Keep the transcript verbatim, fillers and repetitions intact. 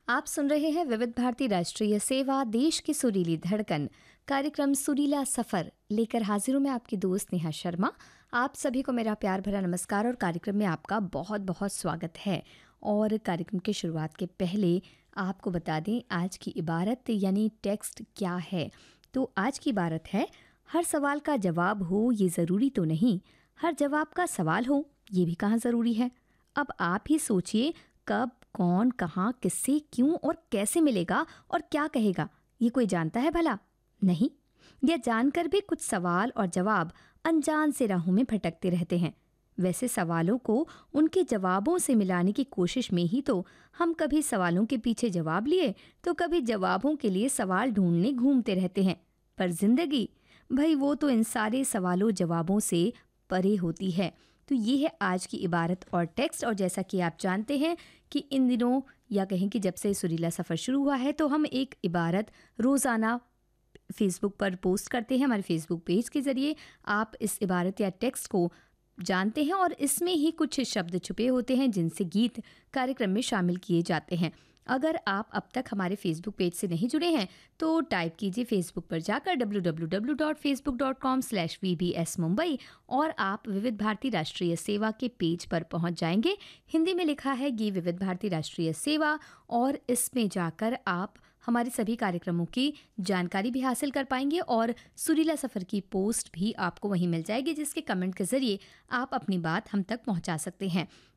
आप सुन रहे हैं विविध भारती राष्ट्रीय सेवा, देश की सुरीली धड़कन। कार्यक्रम सुरीला सफर लेकर हाजिर हूं मैं आपकी दोस्त नेहा शर्मा। आप सभी को मेरा प्यार भरा नमस्कार और कार्यक्रम में आपका बहुत बहुत स्वागत है। और कार्यक्रम की शुरुआत के पहले आपको बता दें आज की इबारत यानी टेक्स्ट क्या है। तो आज की इबारत है, हर सवाल का जवाब हो ये ज़रूरी तो नहीं, हर जवाब का सवाल हो ये भी कहाँ ज़रूरी है। अब आप ही सोचिए, कब, कौन, कहाँ, किससे, क्यों और कैसे मिलेगा और क्या कहेगा, ये कोई जानता है भला? नहीं। यह जानकर भी कुछ सवाल और जवाब अनजान से राहों में भटकते रहते हैं। वैसे सवालों को उनके जवाबों से मिलाने की कोशिश में ही तो हम कभी सवालों के पीछे जवाब लिए तो कभी जवाबों के लिए सवाल ढूंढने घूमते रहते हैं। पर जिंदगी भाई, वो तो इन सारे सवालों जवाबों से परे होती है। तो ये है आज की इबारत और टेक्स्ट। और जैसा कि आप जानते हैं कि इन दिनों, या कहें कि जब से सुरीला सफ़र शुरू हुआ है, तो हम एक इबारत रोज़ाना फेसबुक पर पोस्ट करते हैं। हमारे फेसबुक पेज के ज़रिए आप इस इबारत या टेक्स्ट को जानते हैं और इसमें ही कुछ शब्द छुपे होते हैं जिनसे गीत कार्यक्रम में शामिल किए जाते हैं। अगर आप अब तक हमारे फेसबुक पेज से नहीं जुड़े हैं तो टाइप कीजिए फेसबुक पर जाकर W W W dot Facebook dot com slash we B S Mumbai और आप विविध भारती राष्ट्रीय सेवा के पेज पर पहुंच जाएंगे। हिंदी में लिखा है ये विविध भारती राष्ट्रीय सेवा, और इसमें जाकर आप हमारे सभी कार्यक्रमों की जानकारी भी हासिल कर पाएंगे और सुरीला सफ़र की पोस्ट भी आपको वहीं मिल जाएगी, जिसके कमेंट के ज़रिए आप अपनी बात हम तक पहुंचा सकते हैं।